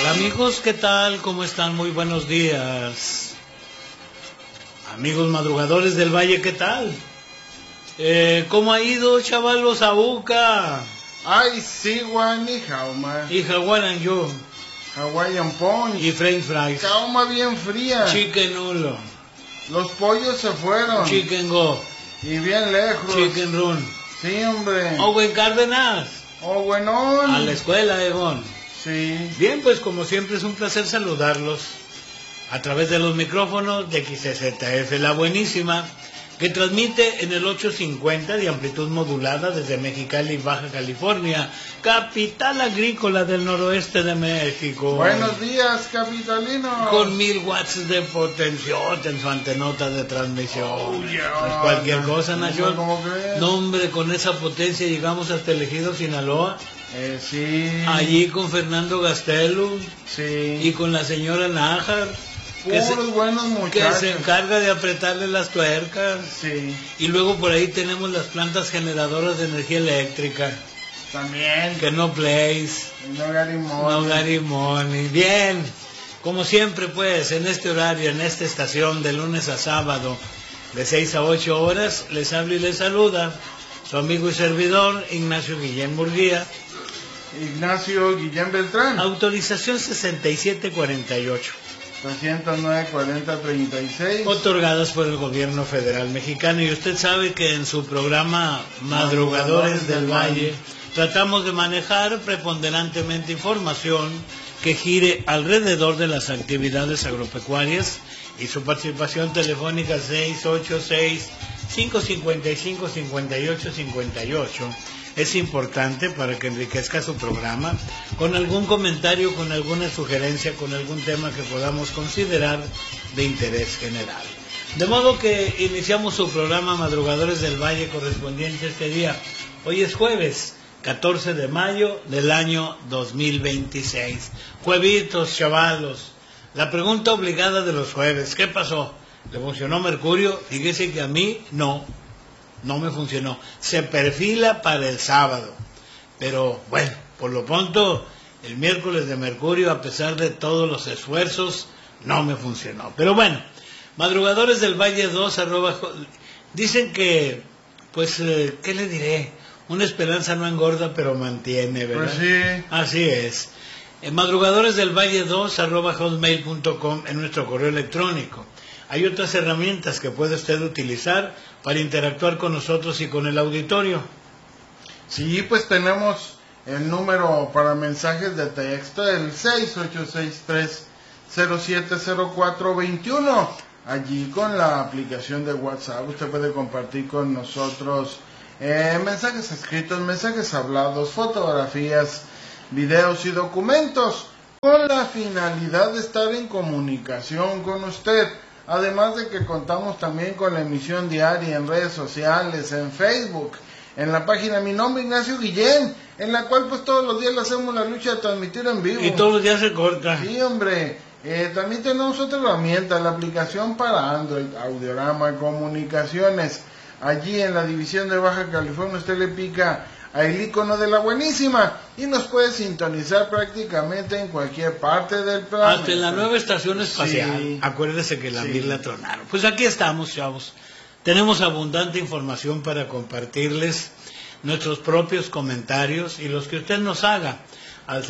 Amigos, ¿qué tal? ¿Cómo están? Muy buenos días. Amigos madrugadores del Valle, ¿qué tal? ¿Cómo ha ido, chavalos, Abuca? Ay, sí, Juan, y jauma. Y Hawaiian yo. Hawaiian Punch. Y French fries. Jauma bien fría. Chicken nulo. Los pollos se fueron. Chicken go. Y bien lejos. Chicken run. Sí, hombre. Owen Cárdenas. Oh, bueno. A la escuela, Egon. Sí. Bien, pues como siempre es un placer saludarlos a través de los micrófonos de XCZF La Buenísima, que transmite en el 850 de amplitud modulada desde Mexicali, Baja California, capital agrícola del noroeste de México. Buenos días, capitalinos. Con 1000 watts de potencial en su antenota de transmisión. Oh, yeah. No es cualquier cosa, Nacho. ¿Cómo crees? No, hombre, con esa potencia llegamos hasta el Ejido Sinaloa. Sí. Allí con Fernando Gastelu. Sí. Y con la señora Nájar. Puros buenos muchachos. Que se encarga de apretarle las tuercas. Sí. Y luego por ahí tenemos las plantas generadoras de energía eléctrica. También. Que no place. No garimón. No garimón. Bien. Como siempre, pues, en este horario, en esta estación, de lunes a sábado, de 6 a 8 horas, les habla y les saluda su amigo y servidor, Ignacio Guillén Murguía. Ignacio Guillén Beltrán. Autorización 6748. 309-40-36. Otorgadas por el gobierno federal mexicano. Y usted sabe que en su programa Madrugadores del Valle tratamos de manejar preponderantemente información que gire alrededor de las actividades agropecuarias, y su participación telefónica 686-555-5858 es importante para que enriquezca su programa con algún comentario, con alguna sugerencia, con algún tema que podamos considerar de interés general. De modo que iniciamos su programa Madrugadores del Valle correspondiente este día. Hoy es jueves 14 de mayo del año 2026. Juevitos, chavalos. La pregunta obligada de los jueves: ¿qué pasó? ¿Le funcionó Mercurio? Fíjese que a mí no me funcionó. Se perfila para el sábado. Pero bueno, por lo pronto, el miércoles de Mercurio, a pesar de todos los esfuerzos, no me funcionó. Pero bueno, Madrugadores del Valle 2, dicen que, pues, ¿qué le diré? Una esperanza no engorda, pero mantiene, ¿verdad? Pues sí. Así es. Madrugadores del Valle 2, @hotmail.com en nuestro correo electrónico. Hay otras herramientas que puede usted utilizar para interactuar con nosotros y con el auditorio. Sí, pues tenemos el número para mensajes de texto, el 6863-070421. Allí con la aplicación de WhatsApp usted puede compartir con nosotros mensajes escritos, mensajes hablados, fotografías, videos y documentos, con la finalidad de estar en comunicación con usted. Además de que contamos también con la emisión diaria en redes sociales, en Facebook, en la página Mi Nombre Ignacio Guillén, en la cual pues todos los días le hacemos la lucha de transmitir en vivo. Y todos los días se corta. Sí, hombre. También tenemos otra herramienta, la aplicación para Android, Audiorama Comunicaciones. Allí en la división de Baja California usted le pica al icono de La Buenísima y nos puede sintonizar prácticamente en cualquier parte del planeta. Hasta en la nueva estación espacial. Sí. Acuérdese que la Sí. mil la tronaron. Pues aquí estamos, chavos. Tenemos abundante información para compartirles, nuestros propios comentarios y los que usted nos haga al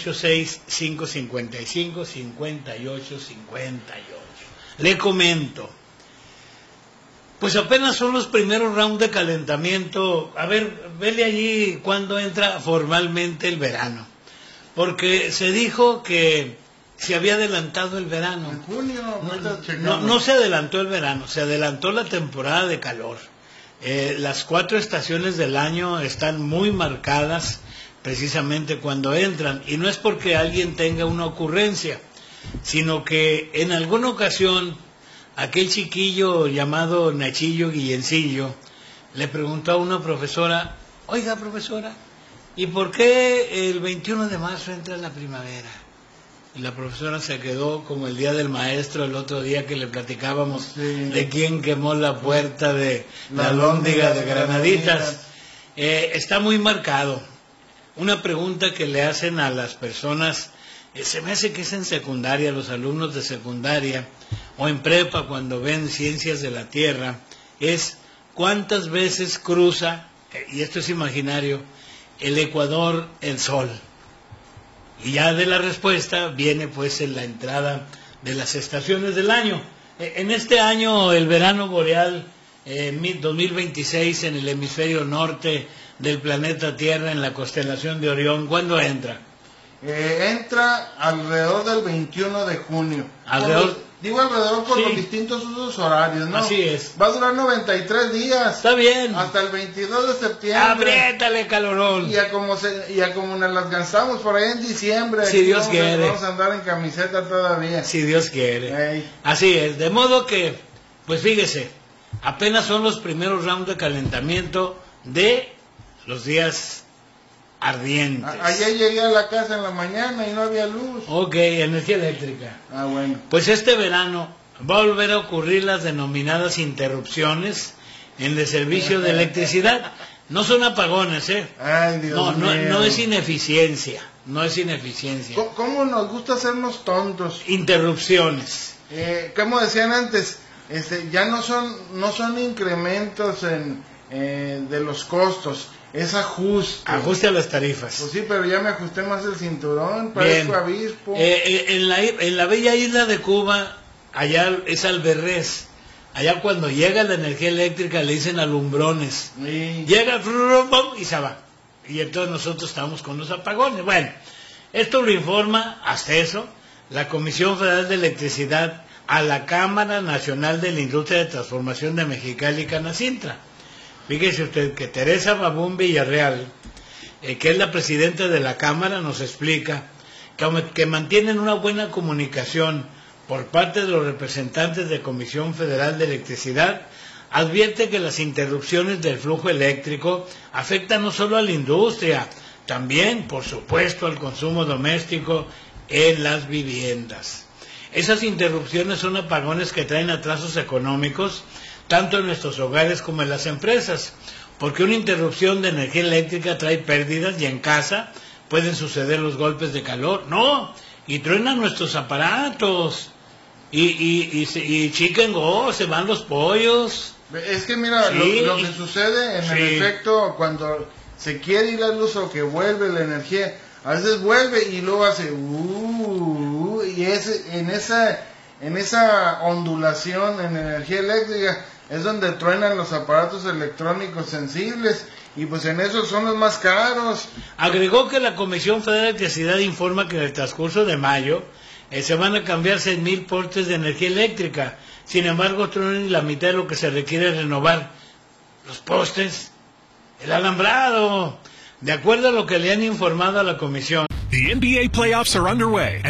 686-555-5858. Le comento. Pues apenas son los primeros rounds de calentamiento. A ver, vele allí cuando entra formalmente el verano. Porque se dijo que se había adelantado el verano. En junio. No se adelantó el verano, se adelantó la temporada de calor. Las 4 estaciones del año están muy marcadas precisamente cuando entran. Y no es porque alguien tenga una ocurrencia, sino que en alguna ocasión aquel chiquillo llamado Nachillo Guillencillo le preguntó a una profesora: oiga, profesora, ¿y por qué el 21 de marzo entra la primavera? Y la profesora se quedó como el día del maestro el otro día que le platicábamos de quién quemó la puerta de la alhóndiga de Granaditas. Está muy marcado. Una pregunta que le hacen a las personas Se me hace que es en secundaria, los alumnos de secundaria, o en prepa cuando ven Ciencias de la Tierra, es cuántas veces cruza, y esto es imaginario, el Ecuador el Sol. Y ya de la respuesta viene pues en la entrada de las estaciones del año. En este año el verano boreal 2026 en el hemisferio norte del planeta Tierra, en la constelación de Orión, ¿cuándo entra? Entra alrededor del 21 de junio. Digo alrededor por los distintos usos horarios, ¿no? Así es. Va a durar 93 días. Está bien. Hasta el 22 de septiembre. ¡Apriétale, calorón! Y a como nos las gastamos por ahí en diciembre. Si Dios quiere. Vamos a andar en camiseta todavía. Si Dios quiere. Así es. De modo que, pues fíjese, apenas son los primeros rounds de calentamiento de los días ardientes. Ayer llegué a la casa en la mañana y no había luz. Ok, energía eléctrica. Bueno. Pues este verano va a volver a ocurrir las denominadas interrupciones en el servicio de electricidad. No son apagones, Ay, Dios mío. No es ineficiencia. No es ineficiencia. ¿Cómo nos gusta hacernos tontos? Interrupciones. Como decían antes, ya no son incrementos de los costos. Es ajuste a las tarifas. Pues sí, pero ya me ajusté más el cinturón, parezco avispo. En la bella isla de Cuba, allá es Alberrés. Allá cuando llega la energía eléctrica le dicen alumbrones. Sí. Llega y se va. Y entonces nosotros estamos con los apagones. Bueno, esto lo informa, hasta eso, la Comisión Federal de Electricidad a la Cámara Nacional de la Industria de Transformación de Mexicali y Canacintra. Fíjese usted que Teresa Babún Villarreal, que es la presidenta de la Cámara, nos explica que mantienen una buena comunicación por parte de los representantes de Comisión Federal de Electricidad. Advierte que las interrupciones del flujo eléctrico afectan no solo a la industria, también, por supuesto, al consumo doméstico en las viviendas. Esas interrupciones son apagones que traen atrasos económicos tanto en nuestros hogares como en las empresas, porque una interrupción de energía eléctrica trae pérdidas y en casa pueden suceder los golpes de calor, y truenan nuestros aparatos, y chicken go, se van los pollos. Es que mira, sí, lo que sucede en el efecto cuando se quiere ir la luz o que vuelve la energía, a veces vuelve y luego hace y en esa ondulación en energía eléctrica es donde truenan los aparatos electrónicos sensibles y pues en eso son los más caros. Agregó que la Comisión Federal de Electricidad informa que en el transcurso de mayo se van a cambiar 6,000 postes de energía eléctrica. Sin embargo, truenan la mitad de lo que se requiere renovar. Los postes, el alambrado. De acuerdo a lo que le han informado a la Comisión. The NBA playoffs are underway.